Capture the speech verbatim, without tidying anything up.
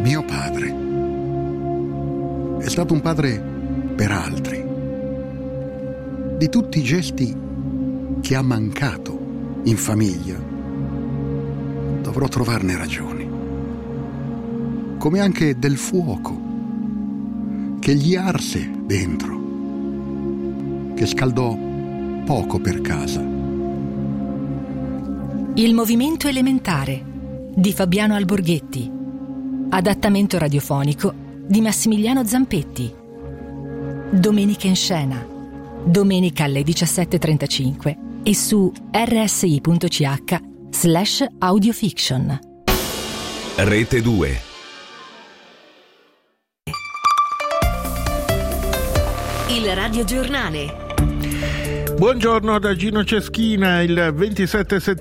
mio padre. È stato un padre per altri. Di tutti i gesti che ha mancato in famiglia, dovrò trovarne ragioni. Come anche del fuoco che gli arse dentro, che scaldò poco per casa. Il movimento elementare di Fabiano Alborghetti. Adattamento radiofonico di Massimiliano Zampetti. Domenica in scena. Domenica alle diciassette e trentacinque e su rsi.ch slash audiofiction. Rete due. Il radiogiornale. Buongiorno da Gino Ceschina. Il ventisette settembre